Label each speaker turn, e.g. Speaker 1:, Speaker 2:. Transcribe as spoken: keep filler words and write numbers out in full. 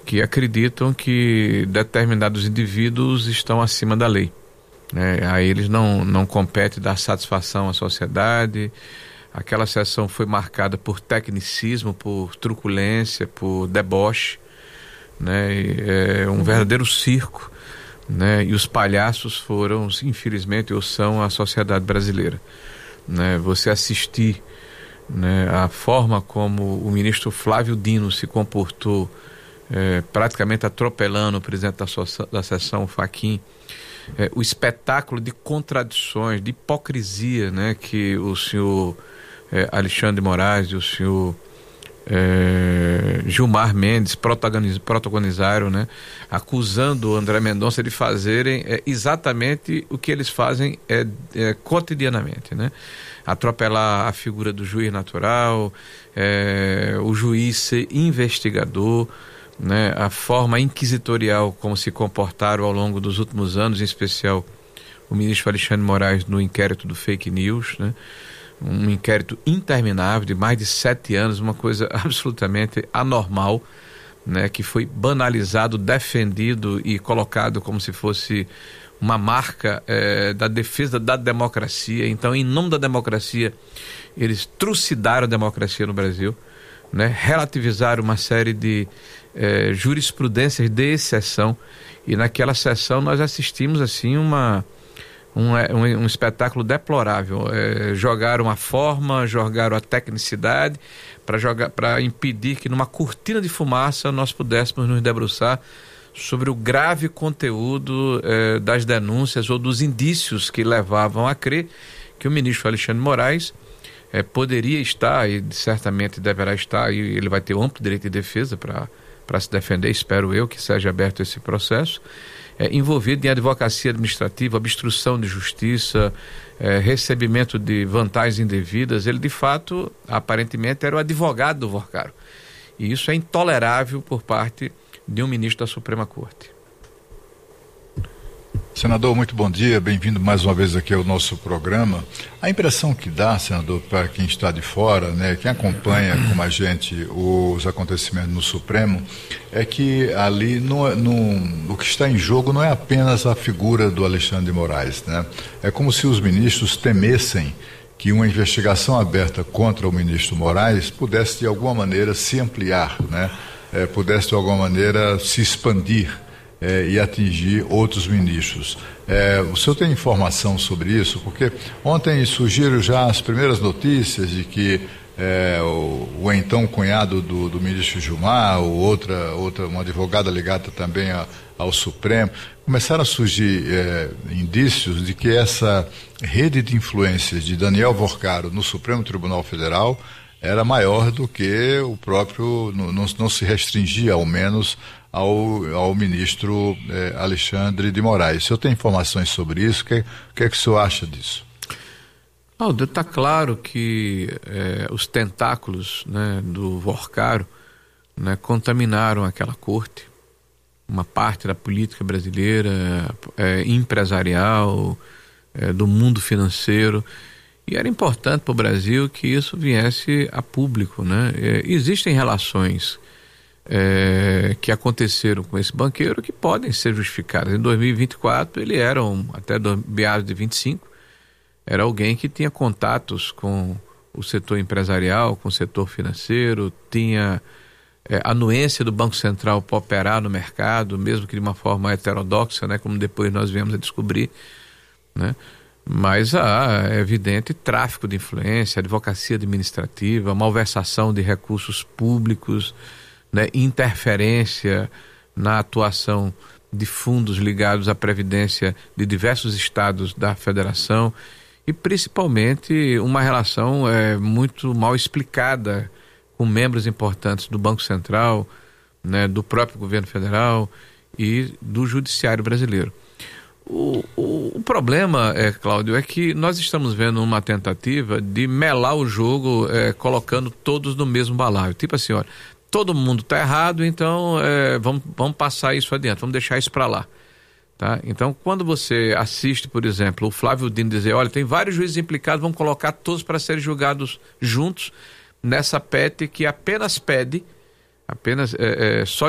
Speaker 1: que acreditam que determinados indivíduos estão acima da lei, né? A eles não, não compete dar satisfação à sociedade. Aquela sessão foi marcada por tecnicismo, por truculência, por deboche, né? E é um verdadeiro circo, né? E os palhaços foram, infelizmente, ou são a sociedade brasileira, né? Você assistir, né, a forma como o ministro Flávio Dino se comportou, é, praticamente atropelando o presidente da, so da sessão, o Fachin, é, o espetáculo de contradições, de hipocrisia, né, que o senhor é, Alexandre de Moraes e o senhor é, Gilmar Mendes protagoniz protagonizaram, né, acusando o André Mendonça de fazerem é, exatamente o que eles fazem é, é, cotidianamente, né? Atropelar a figura do juiz natural, é, o juiz ser investigador, né, a forma inquisitorial como se comportaram ao longo dos últimos anos, em especial o ministro Alexandre de Moraes no inquérito do fake news, né, um inquérito interminável de mais de sete anos, uma coisa absolutamente anormal, né, que foi banalizado, defendido e colocado como se fosse uma marca é, da defesa da democracia. Então, em nome da democracia, eles trucidaram a democracia no Brasil, né? Relativizaram uma série de é, jurisprudências de exceção, e naquela sessão nós assistimos assim uma, um, um, um espetáculo deplorável. É, jogaram a forma, jogaram a tecnicidade para jogar, para impedir que numa cortina de fumaça nós pudéssemos nos debruçar sobre o grave conteúdo eh, das denúncias ou dos indícios que levavam a crer que o ministro Alexandre de Moraes eh, poderia estar, e certamente deverá estar, e ele vai ter um amplo direito de defesa para para se defender, espero eu que seja aberto esse processo, eh, envolvido em advocacia administrativa, obstrução de justiça, eh, recebimento de vantagens indevidas. Ele, de fato, aparentemente era o advogado do Vorcaro. E isso é intolerável por parte de um ministro da Suprema Corte.
Speaker 2: Senador, muito bom dia, bem-vindo mais uma vez aqui ao nosso programa. A impressão que dá, senador, para quem está de fora, né, quem acompanha como a gente os acontecimentos no Supremo, é que ali não, não, o que está em jogo não é apenas a figura do Alexandre de Moraes, né? É como se os ministros temessem que uma investigação aberta contra o ministro Moraes pudesse de alguma maneira se ampliar, né? É, pudesse de alguma maneira se expandir é, e atingir outros ministros. É, o senhor tem informação sobre isso? Porque ontem surgiram já as primeiras notícias de que é, o, o então cunhado do, do ministro Gilmar, ou outra, outra, uma advogada ligada também a, ao Supremo, começaram a surgir é, indícios de que essa rede de influências de Daniel Vorcaro no Supremo Tribunal Federal era maior do que o próprio, não, não, não se restringia ao menos ao, ao ministro eh, Alexandre de Moraes. O senhor tem informações sobre isso? O que, que é que o senhor acha disso?
Speaker 1: Aldo, está claro que eh, os tentáculos, né, do Vorcaro, né, contaminaram aquela corte, uma parte da política brasileira, eh, empresarial, eh, do mundo financeiro. E era importante para o Brasil que isso viesse a público, né? É, existem relações é, que aconteceram com esse banqueiro que podem ser justificadas. Em dois mil e vinte e quatro ele era, um, até do meados de vinte e cinco, era alguém que tinha contatos com o setor empresarial, com o setor financeiro, tinha é, anuência do Banco Central para operar no mercado, mesmo que de uma forma heterodoxa, né? Como depois nós viemos a descobrir, né? Mas há, é evidente, tráfico de influência, advocacia administrativa, malversação de recursos públicos, né, interferência na atuação de fundos ligados à previdência de diversos estados da federação e principalmente uma relação é, muito mal explicada com membros importantes do Banco Central, né, do próprio governo federal e do judiciário brasileiro. O, o, o problema, é, Cláudio, é que nós estamos vendo uma tentativa de melar o jogo, é, colocando todos no mesmo balaio. Tipo assim, olha, todo mundo está errado, então é, vamos, vamos passar isso adiante, vamos deixar isso para lá. Tá? Então, quando você assiste, por exemplo, o Flávio Dino dizer, olha, tem vários juízes implicados, vamos colocar todos para serem julgados juntos nessa P E T que apenas pede, apenas é, é, só